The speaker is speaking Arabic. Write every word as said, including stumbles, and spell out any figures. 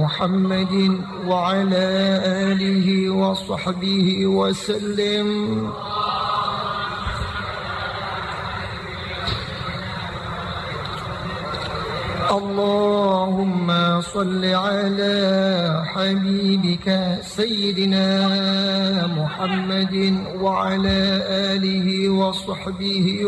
محمد وعلى آله وصحبه وسلم. اللهم صل على حبيبك سيدنا محمد وعلى آله وصحبه